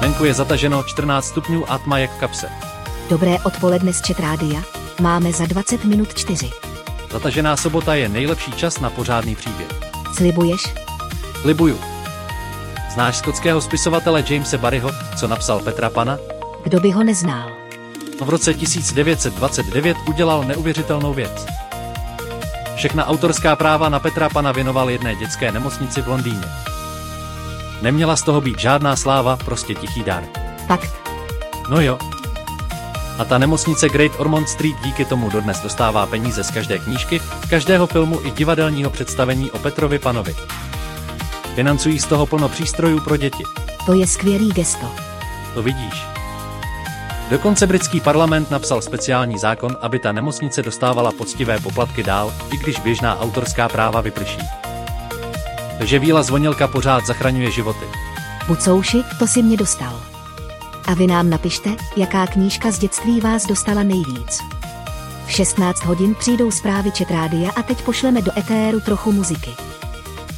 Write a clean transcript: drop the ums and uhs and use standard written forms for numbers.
Venku je zataženo 14 stupňů a tma jak v kapse. Dobré odpoledne z Chat Rádia. Máme za 20 minut 4. Zatažená sobota je nejlepší čas na pořádný příběh. Slibuješ? Slibuju. Znáš skotského spisovatele Jamese Barryho, co napsal Petra Pana? Kdo by ho neznal? V roce 1929 udělal neuvěřitelnou věc. Všechna autorská práva na Petra Pana věnoval jedné dětské nemocnici v Londýně. Neměla z toho být žádná sláva, prostě tichý dar. Fakt? No jo. A ta nemocnice Great Ormond Street díky tomu dodnes dostává peníze z každé knížky, každého filmu i divadelního představení o Petrovi Panovi. Financují z toho plno přístrojů pro děti. To je skvělý gesto. To vidíš. Dokonce britský parlament napsal speciální zákon, aby ta nemocnice dostávala poctivé poplatky dál, i když běžná autorská práva vyprší. Takže Víla Zvonilka pořád zachraňuje životy. Bucouši, to si mě dostal. A vy nám napište, jaká knížka z dětství vás dostala nejvíc. V 16 hodin přijdou zprávy Chat Rádia a teď pošleme do etéru trochu muziky.